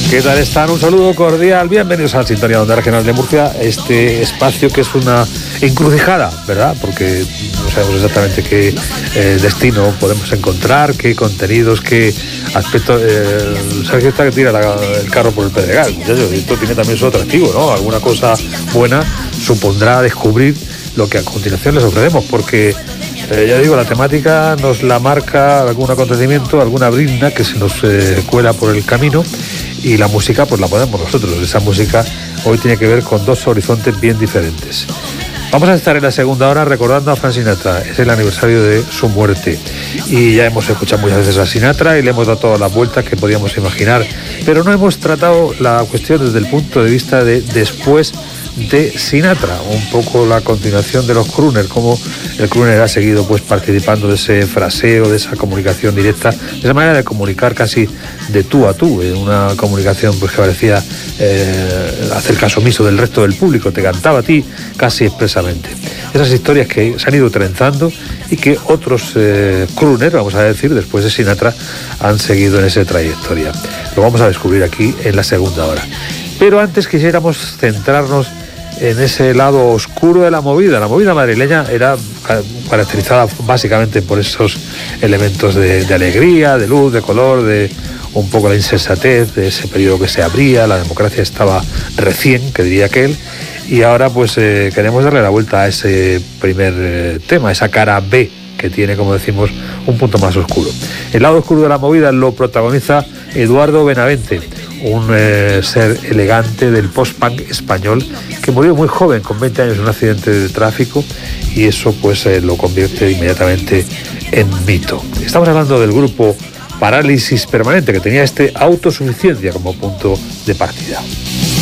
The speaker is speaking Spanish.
¿Qué tal están? Un saludo cordial, bienvenidos a la Sintonía de Onda Regional de Murcia, este espacio que es una encrucijada, ¿verdad? Porque no sabemos exactamente qué destino podemos encontrar, qué contenidos, qué aspectos. Sergio está que tira el carro por el pedregal, muchachos, y esto tiene también su atractivo, ¿no? Alguna cosa buena supondrá descubrir lo que a continuación les ofrecemos, porque ya digo, la temática nos la marca algún acontecimiento, alguna brizna que se nos cuela por el camino, y la música pues la ponemos nosotros. Esa música hoy tiene que ver con dos horizontes bien diferentes. Vamos a estar en la segunda hora recordando a Frank Sinatra. Es el aniversario de su muerte y ya hemos escuchado muchas veces a Sinatra y le hemos dado todas las vueltas que podíamos imaginar, pero no hemos tratado la cuestión desde el punto de vista de después de Sinatra, un poco la continuación de los crooners, cómo el crooner ha seguido pues participando de ese fraseo, de esa comunicación directa, de esa manera de comunicar casi de tú a tú, una comunicación pues que parecía hacer caso omiso del resto del público, te cantaba a ti casi expresamente. Esas historias que se han ido trenzando y que otros crooners, vamos a decir, después de Sinatra, han seguido en esa trayectoria. Lo vamos a descubrir aquí en la segunda hora. Pero antes quisiéramos centrarnos en ese lado oscuro de la movida. La movida madrileña era caracterizada básicamente por esos elementos de alegría, de luz, de color, de un poco la insensatez de ese periodo que se abría, la democracia estaba recién, que diría aquel, y ahora pues queremos darle la vuelta a ese primer tema, esa cara B que tiene, como decimos, un punto más oscuro. El lado oscuro de la movida lo protagoniza Eduardo Benavente, un ser elegante del post-punk español que murió muy joven, con 20 años, en un accidente de tráfico, y eso pues lo convierte inmediatamente en mito. Estamos hablando del grupo Parálisis Permanente, que tenía autosuficiencia como punto de partida.